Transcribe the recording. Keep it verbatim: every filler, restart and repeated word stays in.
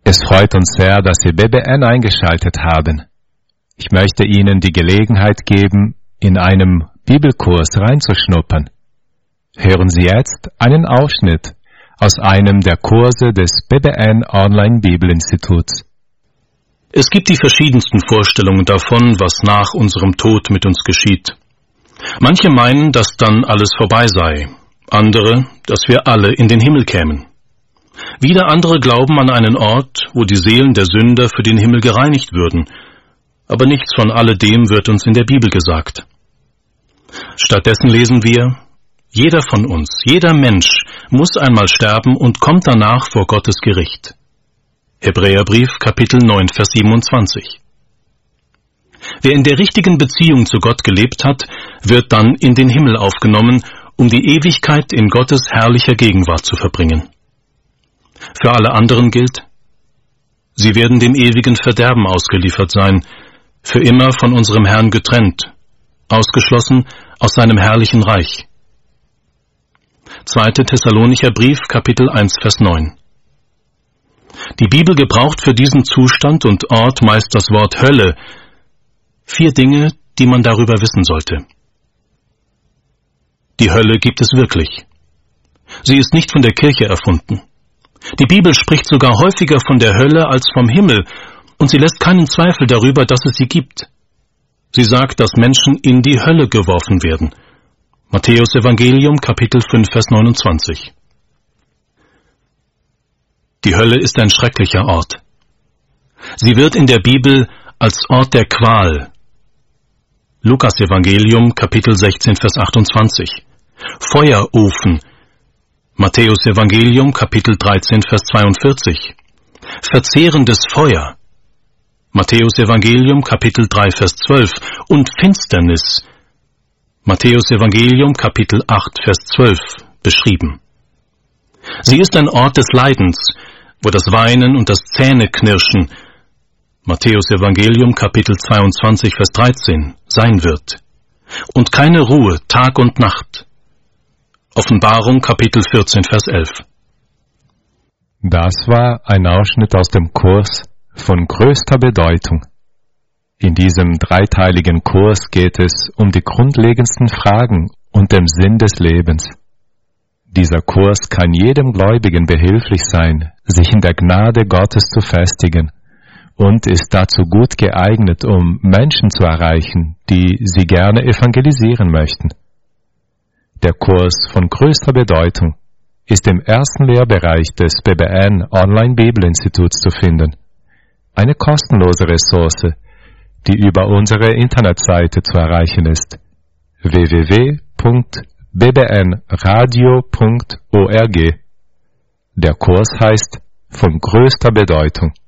Es freut uns sehr, dass Sie B B N eingeschaltet haben. Ich möchte Ihnen die Gelegenheit geben, in einem Bibelkurs reinzuschnuppern. Hören Sie jetzt einen Ausschnitt aus einem der Kurse des B B N Online Bibelinstituts. Es gibt die verschiedensten Vorstellungen davon, was nach unserem Tod mit uns geschieht. Manche meinen, dass dann alles vorbei sei, andere, dass wir alle in den Himmel kämen. Wieder andere glauben an einen Ort, wo die Seelen der Sünder für den Himmel gereinigt würden, aber nichts von alledem wird uns in der Bibel gesagt. Stattdessen lesen wir, jeder von uns, jeder Mensch muss einmal sterben und kommt danach vor Gottes Gericht. Hebräerbrief, Kapitel neun, Vers siebenundzwanzig. Wer in der richtigen Beziehung zu Gott gelebt hat, wird dann in den Himmel aufgenommen, um die Ewigkeit in Gottes herrlicher Gegenwart zu verbringen. Für alle anderen gilt, sie werden dem ewigen Verderben ausgeliefert sein, für immer von unserem Herrn getrennt, ausgeschlossen aus seinem herrlichen Reich. zweiter Thessalonicher Brief, Kapitel eins, Vers neun. Die Bibel gebraucht für diesen Zustand und Ort meist das Wort Hölle. Vier Dinge, die man darüber wissen sollte. Die Hölle gibt es wirklich. Sie ist nicht von der Kirche erfunden. Die Bibel spricht sogar häufiger von der Hölle als vom Himmel, und sie lässt keinen Zweifel darüber, dass es sie gibt. Sie sagt, dass Menschen in die Hölle geworfen werden. Matthäus Evangelium, Kapitel fünf, Vers neunundzwanzig. Die Hölle ist ein schrecklicher Ort. Sie wird in der Bibel als Ort der Qual. Lukas Evangelium, Kapitel sechzehn, Vers achtundzwanzig. Feuerofen. Matthäus Evangelium, Kapitel dreizehn, Vers zweiundvierzig. Verzehrendes Feuer. Matthäus Evangelium, Kapitel drei, Vers zwölf. Und Finsternis. Matthäus Evangelium, Kapitel acht, Vers zwölf, beschrieben. Sie ist ein Ort des Leidens, wo das Weinen und das Zähneknirschen, Matthäus Evangelium, Kapitel zweiundzwanzig, Vers dreizehn, sein wird. Und keine Ruhe, Tag und Nacht. Offenbarung, Kapitel vierzehn, Vers elf. Das war ein Ausschnitt aus dem Kurs von größter Bedeutung. In diesem dreiteiligen Kurs geht es um die grundlegendsten Fragen und den Sinn des Lebens. Dieser Kurs kann jedem Gläubigen behilflich sein, sich in der Gnade Gottes zu festigen und ist dazu gut geeignet, um Menschen zu erreichen, die sie gerne evangelisieren möchten. Der Kurs von größter Bedeutung ist im ersten Lehrbereich des B B N Online Bibelinstituts zu finden. Eine kostenlose Ressource, die über unsere Internetseite zu erreichen ist: w w w punkt b b n radio punkt org. Der Kurs heißt von größter Bedeutung.